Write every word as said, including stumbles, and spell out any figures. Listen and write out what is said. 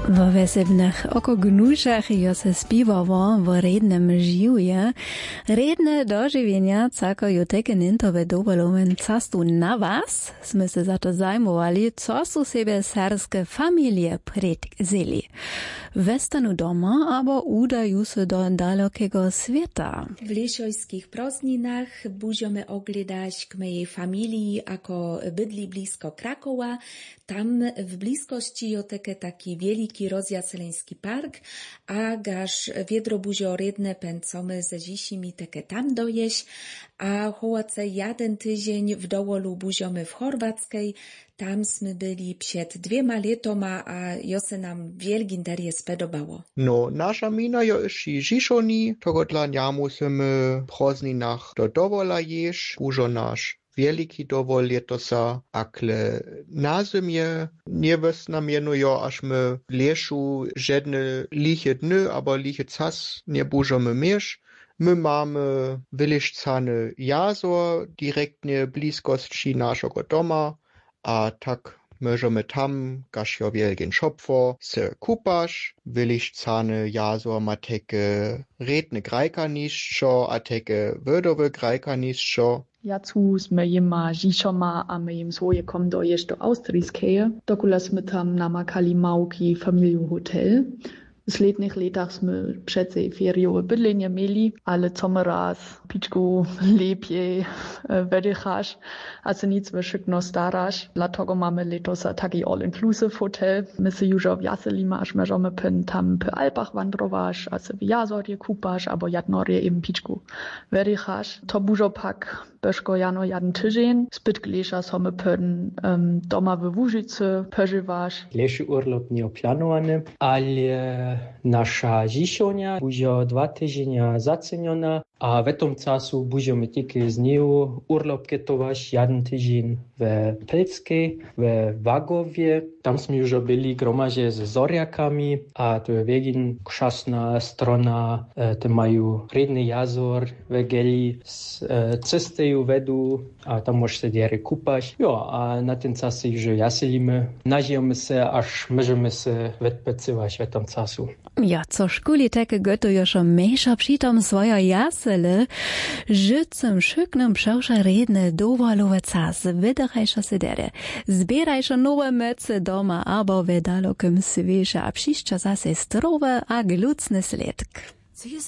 Wo wesebnych oko gnuszach jo se spiwowo w rednym žiwje. Redne dožiwienia cako jo teke nintowe dovoloven castu na was. Sme se za to zajmovali, co su sebe serskie familie predzeli. Westanu doma, abo udaju se do dalekiego świata. W lesiojskich prosninach buziome oglądać k mojej familii, ako bydli blisko Krakowa. Tam w bliskości jo teke taki wielki rozjaceleński park, a gaż wiedrobuzio redne pęcome ze zisimi teke tam dojeść, a hołace jeden tydzień w dołolu buziomy w Chorwackiej. Tam sme byli przed dwiema letoma, a jo se nam wielki interes podobało. No, nasza mina jo iši žišoni, togo dla nja musimy w prozninach do dowola jež, bužo naš wielki dowol je to sa, akle na zimie nie nam jenujo, aż my w leszu żadne liche dny, aber liche cas nie bużomy miesz. My mamy wyliszcany jazor direktnie bliskości naszego doma, a tak możemy tam, gaż jo wielkin szopfo, se kupasz, wyliszcany jazor ma teke redne grajkaniszczo, a teke wödowe grajkaniszczo. Jacu sme jima žišoma a my jim svoje kom doješ do Austrijskeje. Dokula sme tam namakali małki familiu hotel. W slednych latach sme přece feriowe bydlenie mieli, ale co raz pičku lepiej wydychasz, a se nic wyszykno starasz. Dlatego mamy letos taki all-inclusive hotel. My se już wjaselimy, aż możemy tam po Alpach wandrować, a se w jazorje kupasz, albo jadnorje eben pičku wydychasz. To bużo pak Beško jano jeden tydzień, zbyt glesza somy pen um, doma w Łużycy przeżywasz. Leszy urlop nie oplanowany, ale nasza ziszonia będzie dwa tygodnie zaceniona, a w tym czasu będziemy tylko z nią urlop ketować jeden tydzień w Pelskiej, w Wagowie. Tam jsme już byli gromadzie z zoriakami, a to je wiegin krzasna strona, te mają redny jazor, wegeli z e, cesty vedu, a tam możesz się diery kupać. Jo, a na ten czas się już jaselimy, nažijemy se, aż możemy se wypecywać w tym czasu. Ja, co szkuli teke gotują schon mniejsza przytom swoja jasele, życem szyknym przewsza redne dowolowe czas, wydachajsza sedere, zbierajsza nowe mece doma, abo w dalokim świeże, a przyszcza zase zdrowe a glucny sledk.